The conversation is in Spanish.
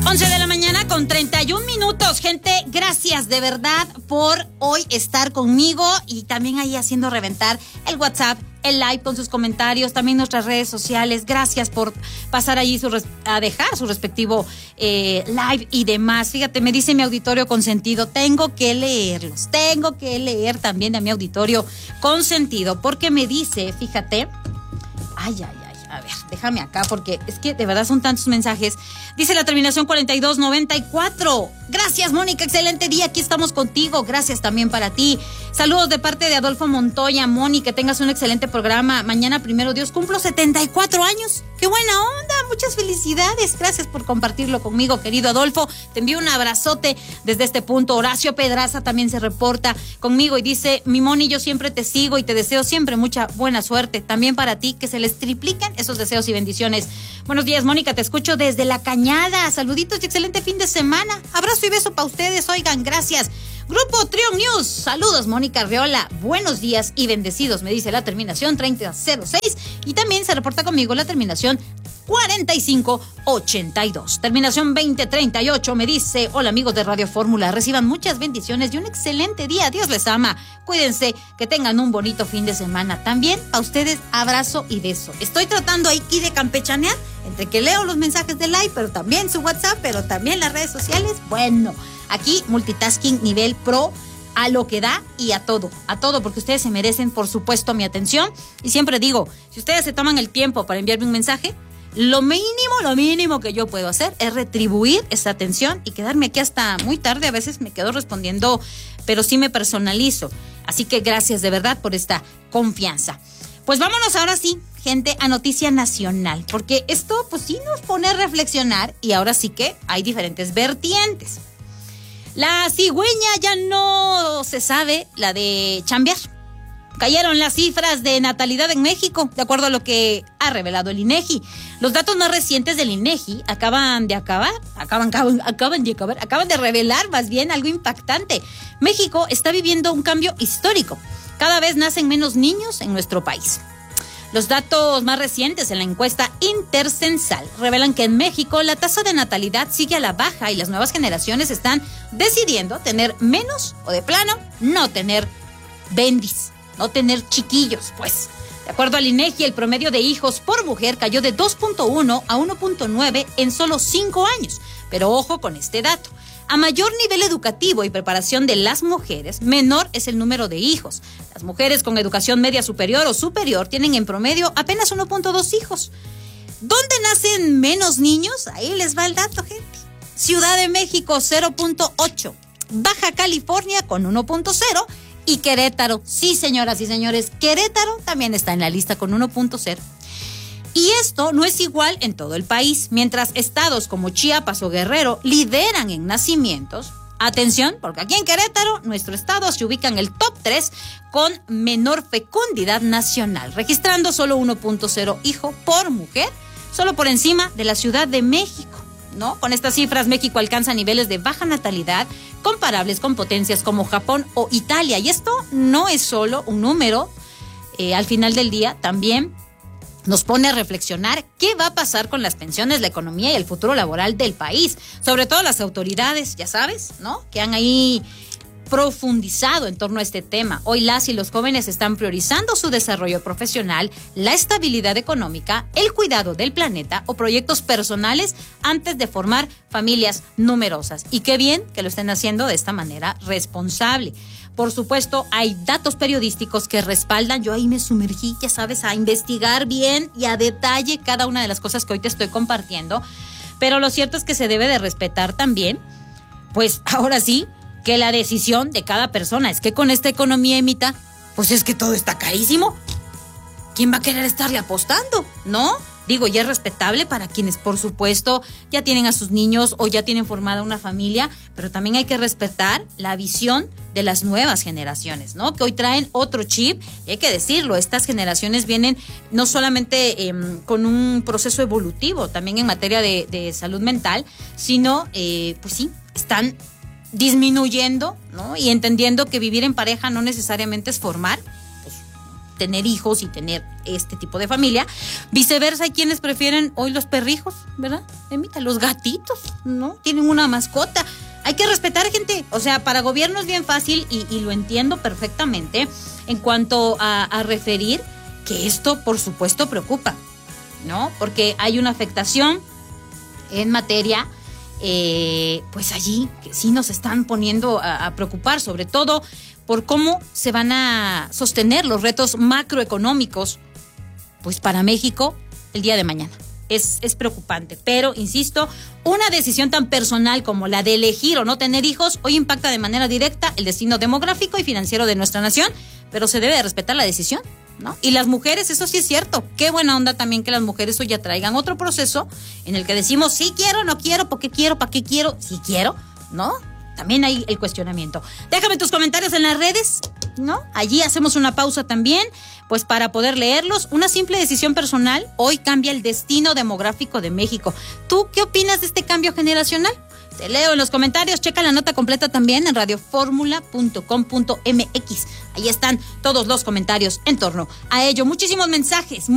11:31 a.m. Gente, gracias de verdad por hoy estar conmigo y también ahí haciendo reventar el WhatsApp, el live con sus comentarios, también nuestras redes sociales. Gracias por pasar allí a dejar su respectivo live y demás. Fíjate, me dice mi auditorio consentido, tengo que leerlos, tengo que leer también a mi auditorio consentido, porque me dice, fíjate, a ver, déjame acá porque es que de verdad son tantos mensajes. Dice la terminación 4294. Gracias, Mónica, excelente día, aquí estamos contigo. Gracias también para ti. Saludos de parte de Adolfo Montoya. Moni, que tengas un excelente programa. Mañana, primero Dios, cumplo 74 años. ¡Qué buena onda! Muchas felicidades. Gracias por compartirlo conmigo, querido Adolfo. Te envío un abrazote desde este punto. Horacio Pedraza también se reporta conmigo y dice, mi Moni, yo siempre te sigo y te deseo siempre mucha buena suerte. También para ti, que se les tripliquen esos deseos y bendiciones. Buenos días, Mónica, te escucho desde La Cañada. Saluditos y excelente fin de semana. Abrazo y beso para ustedes. Oigan, gracias. Grupo Trion News, saludos, Mónica Arreola, buenos días y bendecidos, me dice la terminación 3006 y también se reporta conmigo la terminación 4582. Terminación 2038 me dice, hola amigos de Radio Fórmula, reciban muchas bendiciones y un excelente día, Dios les ama, cuídense, que tengan un bonito fin de semana. También a ustedes, abrazo y beso. Estoy tratando aquí de campechanear, entre que leo los mensajes de live, pero también su WhatsApp, pero también las redes sociales, bueno. Aquí, multitasking nivel pro, a lo que da y a todo, porque ustedes se merecen, por supuesto, mi atención. Y siempre digo, si ustedes se toman el tiempo para enviarme un mensaje, lo mínimo que yo puedo hacer es retribuir esa atención y quedarme aquí hasta muy tarde. A veces me quedo respondiendo, pero sí me personalizo. Así que gracias de verdad por esta confianza. Pues vámonos ahora sí, gente, a noticia nacional, porque esto pues sí nos pone a reflexionar y ahora sí que hay diferentes vertientes. La cigüeña ya no se sabe la de chambear. Cayeron las cifras de natalidad en México, de acuerdo a lo que ha revelado el INEGI. Los datos más recientes del INEGI acaban de revelar más bien algo impactante. México está viviendo un cambio histórico. Cada vez nacen menos niños en nuestro país. Los datos más recientes en la encuesta intercensal revelan que en México la tasa de natalidad sigue a la baja y las nuevas generaciones están decidiendo tener menos o de plano no tener bendis, no tener chiquillos, pues. De acuerdo al INEGI, el promedio de hijos por mujer cayó de 2.1 a 1.9 en solo 5 años. Pero ojo con este dato. A mayor nivel educativo y preparación de las mujeres, menor es el número de hijos. Las mujeres con educación media superior o superior tienen en promedio apenas 1.2 hijos. ¿Dónde nacen menos niños? Ahí les va el dato, gente. Ciudad de México, 0.8. Baja California con 1.0. Y Querétaro, sí señoras y señores, Querétaro también está en la lista con 1.0. Y esto no es igual en todo el país. Mientras estados como Chiapas o Guerrero lideran en nacimientos, atención, porque aquí en Querétaro, nuestro estado se ubica en el top 3 con menor fecundidad nacional, registrando solo 1.0 hijo por mujer, solo por encima de la Ciudad de México, ¿no? Con estas cifras, México alcanza niveles de baja natalidad comparables con potencias como Japón o Italia. Y esto no es solo un número, al final del día también nos pone a reflexionar qué va a pasar con las pensiones, la economía y el futuro laboral del país. Sobre todo las autoridades, ya sabes, ¿no? Que han ahí profundizado en torno a este tema. Hoy las y los jóvenes están priorizando su desarrollo profesional, la estabilidad económica, el cuidado del planeta o proyectos personales antes de formar familias numerosas. Y qué bien que lo estén haciendo de esta manera responsable. Por supuesto, hay datos periodísticos que respaldan. Yo ahí me sumergí, ya sabes, a investigar bien y a detalle cada una de las cosas que hoy te estoy compartiendo. Pero lo cierto es que se debe de respetar también, pues ahora sí, que la decisión de cada persona. Es que con esta economía, Emita, pues es que todo está carísimo. ¿Quién va a querer estarle apostando? ¿No? Digo, ya es respetable para quienes, por supuesto, ya tienen a sus niños o ya tienen formada una familia, pero también hay que respetar la visión de las nuevas generaciones, ¿no? Que hoy traen otro chip, y hay que decirlo, estas generaciones vienen no solamente con un proceso evolutivo, también en materia de salud mental, sino, pues sí, están disminuyendo, ¿no? Y entendiendo que vivir en pareja no necesariamente es formar, pues, tener hijos y tener este tipo de familia. Viceversa, hay quienes prefieren hoy los perrijos, ¿verdad? Mira, los gatitos, ¿no? Tienen una mascota. Hay que respetar, gente. O sea, para gobierno es bien fácil y lo entiendo perfectamente en cuanto a referir que esto, por supuesto, preocupa, ¿no? Porque hay una afectación en materia, pues allí que sí nos están poniendo a preocupar, sobre todo por cómo se van a sostener los retos macroeconómicos, pues para México el día de mañana. Es preocupante, pero insisto, una decisión tan personal como la de elegir o no tener hijos hoy impacta de manera directa el destino demográfico y financiero de nuestra nación, pero se debe de respetar la decisión, ¿no? Y las mujeres, eso sí es cierto, qué buena onda también que las mujeres hoy ya traigan otro proceso en el que decimos sí quiero, no quiero, ¿por qué quiero, para qué quiero? Sí quiero, ¿no? También hay el cuestionamiento. Déjame tus comentarios en las redes, ¿no? Allí hacemos una pausa también, pues para poder leerlos. Una simple decisión personal hoy cambia el destino demográfico de México. ¿Tú qué opinas de este cambio generacional? Te leo en los comentarios, checa la nota completa también en radioformula.com.mx. Ahí están todos los comentarios en torno a ello. Muchísimos mensajes.